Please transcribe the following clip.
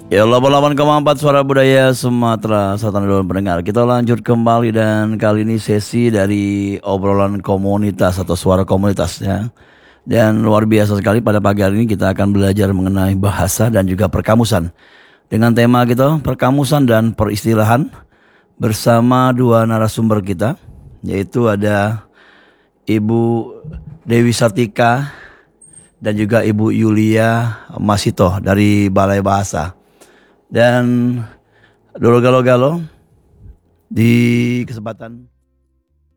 Ya 88,4 Suara Budaya Sumatera Selatan dan pendengar. Kita lanjut kembali dan kali ini sesi dari obrolan komunitas atau suara komunitas ya. Dan luar biasa sekali pada pagi hari ini kita akan belajar mengenai bahasa dan juga perkamusan. Dengan tema kita perkamusan dan peristilahan bersama dua narasumber kita, yaitu ada Ibu Dewi Sartika dan juga Ibu Yulia Masito dari Balai Bahasa. Dan Dolo Galo Galo di kesempatan